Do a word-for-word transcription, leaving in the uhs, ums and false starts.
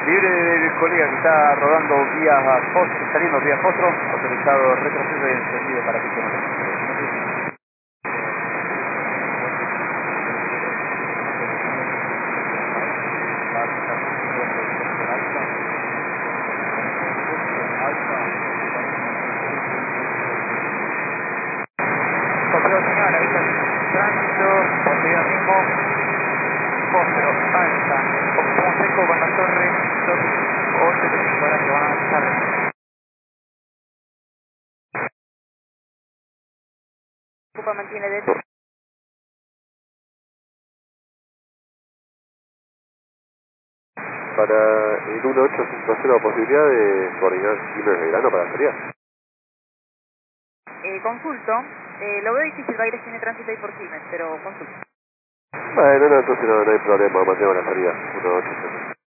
Libre del colega que está rodando vía Fostro, saliendo vía Fostro, autorizado retroceso y encendido para que se nos Control señal, avisa tránsito, posterior mismo, Fostro, alta, octavo seco con la torre, dos ocho cinco horas que van a avanzar. Ocupa mantiene de Para el uno ocho cinco cero, posibilidad de coordinar Siemens de grano para la salida. Eh, consulto, eh, lo veo difícil, Baires tiene tránsito ahí por Siemens, pero consulto. Bueno, no, entonces no, no hay problema, mantenemos la salida. uno ocho.